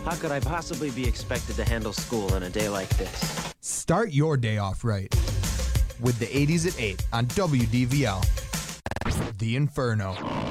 How could I possibly be expected to handle school on a day like this? Start your day off right with the 80s at 8 on WDVL. The Inferno.